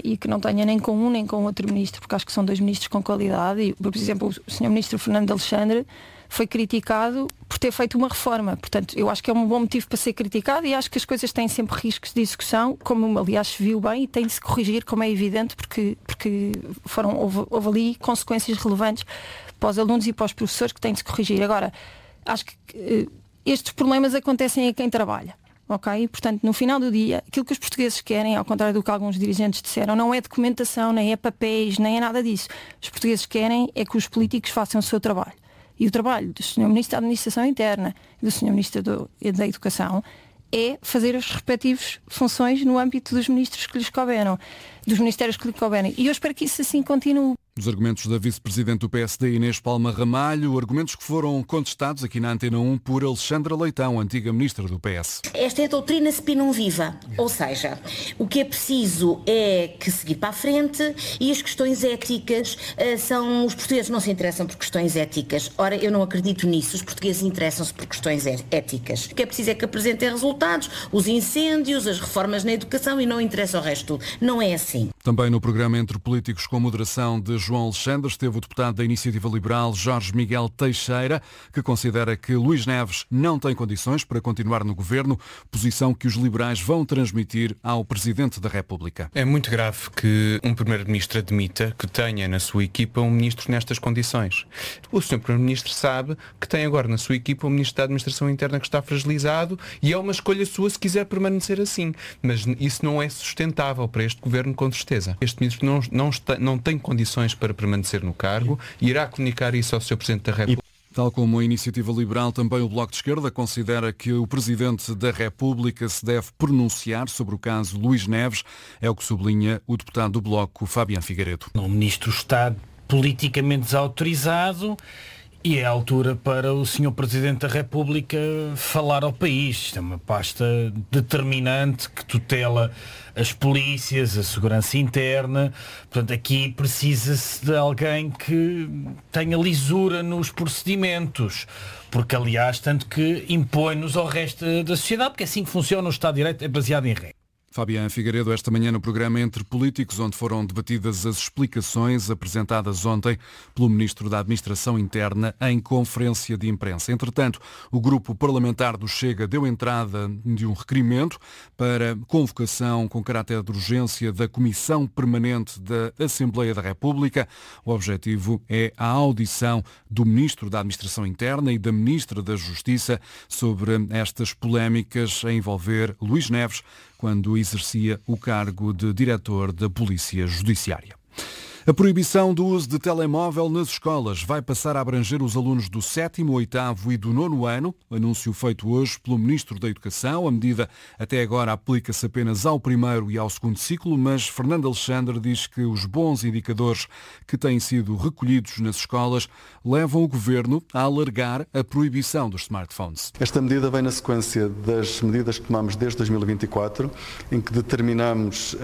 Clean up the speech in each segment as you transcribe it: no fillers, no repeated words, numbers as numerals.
e que não tenha nem com um nem com outro ministro, porque acho que são dois ministros com qualidade. E, por exemplo, o Sr. Ministro Fernando Alexandre foi criticado por ter feito uma reforma. Portanto, eu acho que é um bom motivo para ser criticado e acho que as coisas têm sempre riscos de execução, como aliás se viu bem, e tem de se corrigir, como é evidente, porque houve ali consequências relevantes para os alunos e para os professores que têm de se corrigir. Agora, acho que estes problemas acontecem a quem trabalha. Ok? Portanto, no final do dia, aquilo que os portugueses querem, ao contrário do que alguns dirigentes disseram, não é documentação, nem é papéis, nem é nada disso. Os portugueses querem é que os políticos façam o seu trabalho. E o trabalho do Sr. Ministro da Administração Interna e do Sr. Ministro da Educação é fazer as respectivas funções no âmbito dos ministros que lhes couberam, dos ministérios que lhes couberem. E eu espero que isso assim continue. Os argumentos da vice-presidente do PSD, Inês Palma Ramalho, argumentos que foram contestados aqui na Antena 1 por Alexandra Leitão, antiga ministra do PS. Esta é a doutrina Spinum Viva, ou seja, o que é preciso é que seguir para a frente e as questões éticas os portugueses não se interessam por questões éticas. Ora, eu não acredito nisso, os portugueses interessam-se por questões éticas. O que é preciso é que apresentem resultados, os incêndios, as reformas na educação e não interessa o resto. Não é assim. Também no programa Entre Políticos com moderação de João Alexandre esteve o deputado da Iniciativa Liberal Jorge Miguel Teixeira, que considera que Luís Neves não tem condições para continuar no governo, posição que os liberais vão transmitir ao Presidente da República. É muito grave que um Primeiro-Ministro admita que tenha na sua equipa um Ministro nestas condições. O Sr. Primeiro-Ministro sabe que tem agora na sua equipa um Ministro da Administração Interna que está fragilizado e é uma escolha sua se quiser permanecer assim. Mas isso não é sustentável para este governo, com certeza. Este Ministro não tem condições para permanecer no cargo e irá comunicar isso ao Sr. Presidente da República. Tal como a Iniciativa Liberal, também o Bloco de Esquerda considera que o Presidente da República se deve pronunciar sobre o caso Luís Neves, é o que sublinha o deputado do Bloco, Fabián Figueiredo. O Ministro está politicamente desautorizado e é a altura para o Sr. Presidente da República falar ao país. Isto é uma pasta determinante que tutela as polícias, a segurança interna. Portanto, aqui precisa-se de alguém que tenha lisura nos procedimentos. Porque, aliás, tanto que impõe-nos ao resto da sociedade, porque é assim que funciona o Estado de Direito, é baseado em regras. Fabián Figueiredo, esta manhã no programa Entre Políticos, onde foram debatidas as explicações apresentadas ontem pelo Ministro da Administração Interna em conferência de imprensa. Entretanto, o grupo parlamentar do Chega deu entrada de um requerimento para convocação com caráter de urgência da Comissão Permanente da Assembleia da República. O objetivo é a audição do Ministro da Administração Interna e da Ministra da Justiça sobre estas polémicas a envolver Luís Neves, quando exercia o cargo de diretor da Polícia Judiciária. A proibição do uso de telemóvel nas escolas vai passar a abranger os alunos do 7º, 8º e do 9º ano. Anúncio feito hoje pelo Ministro da Educação. A medida até agora aplica-se apenas ao 1º e ao 2º ciclo, mas Fernando Alexandre diz que os bons indicadores que têm sido recolhidos nas escolas levam o Governo a alargar a proibição dos smartphones. Esta medida vem na sequência das medidas que tomamos desde 2024, em que determinamos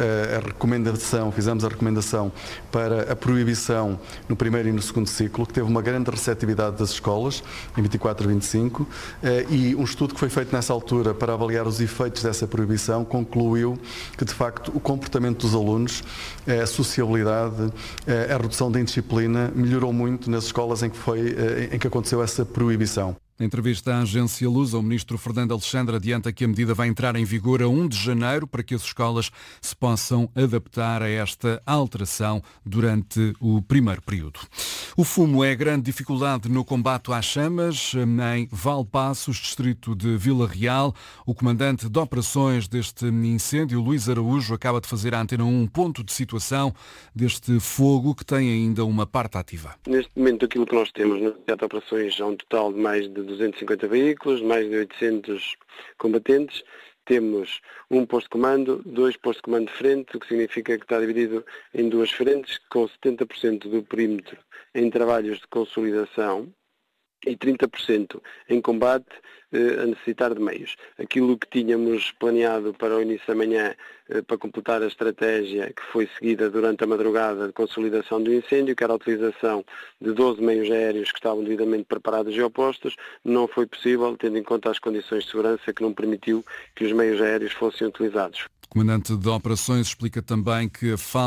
fizemos a recomendação para a proibição no 1º e no 2º ciclo, que teve uma grande receptividade das escolas, em 24 e 25, e um estudo que foi feito nessa altura para avaliar os efeitos dessa proibição concluiu que, de facto, o comportamento dos alunos, a sociabilidade, a redução da indisciplina melhorou muito nas escolas em que aconteceu essa proibição. Na entrevista à agência Lusa, o ministro Fernando Alexandre adianta que a medida vai entrar em vigor a 1 de janeiro para que as escolas se possam adaptar a esta alteração durante o primeiro período. O fumo é a grande dificuldade no combate às chamas em Valpaços, distrito de Vila Real. O comandante de operações deste incêndio, Luís Araújo, acaba de fazer à Antena 1 um ponto de situação deste fogo que tem ainda uma parte ativa. Neste momento, aquilo que nós temos no teatro de operações há um total de mais de 250 veículos, mais de 800 combatentes. Temos um posto de comando, 2 postos de comando de frente, o que significa que está dividido em 2 frentes, com 70% do perímetro em trabalhos de consolidação e 30% em combate a necessitar de meios. Aquilo que tínhamos planeado para o início da manhã, para completar a estratégia que foi seguida durante a madrugada de consolidação do incêndio, que era a utilização de 12 meios aéreos que estavam devidamente preparados e opostos, não foi possível, tendo em conta as condições de segurança que não permitiu que os meios aéreos fossem utilizados. O comandante de operações explica também que a falta